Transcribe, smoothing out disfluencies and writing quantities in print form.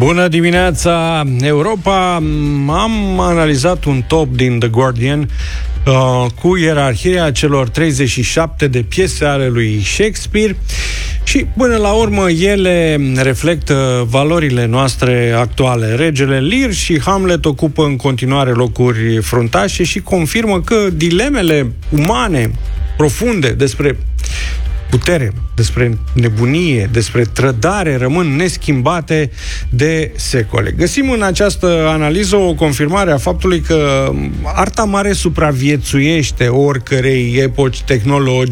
Bună dimineața, Europa! Am analizat un top din The Guardian cu ierarhia celor 37 de piese ale lui Shakespeare și, până la urmă, ele reflectă valorile noastre actuale. Regele Lear și Hamlet ocupă în continuare locuri fruntașe și confirmă că dilemele umane profunde despre putere, despre nebunie, despre trădare rămân neschimbate de secole. Găsim în această analiză o confirmare a faptului că arta mare supraviețuiește oricărei epoci tehnologice